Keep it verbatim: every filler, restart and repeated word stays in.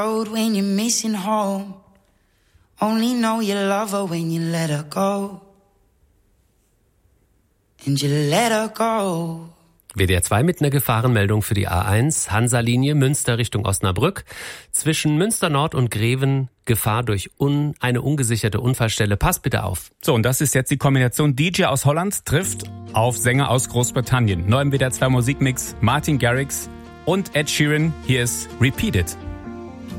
When you're missing home, only know you love her when you let her go. And you let her go. W D R zwei mit einer Gefahrenmeldung für die A eins, Hansa-Linie Münster Richtung Osnabrück. Zwischen Münster Nord und Greven Gefahr durch un, eine ungesicherte Unfallstelle. Passt bitte auf. So, und das ist jetzt die Kombination D J aus Holland trifft auf Sänger aus Großbritannien. Neu im W D R zwei Musikmix Martin Garrix und Ed Sheeran. Hier ist Repeat It.